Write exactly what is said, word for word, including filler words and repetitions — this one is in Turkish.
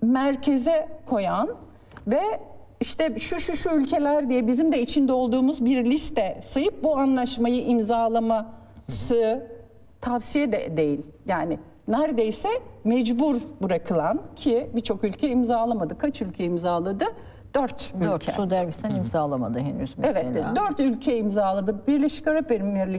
merkeze koyan ve işte şu şu şu ülkeler diye bizim de içinde olduğumuz bir liste sayıp bu anlaşmayı imzalaması tavsiye de değil. Yani neredeyse mecbur bırakılan, ki birçok ülke imzalamadı. Kaç ülke imzaladı? Dört ülke. Dört. Suudi Arabistan imzalamadı henüz mesela. Evet, dört ülke imzaladı. Birleşik Arap Emirlikleri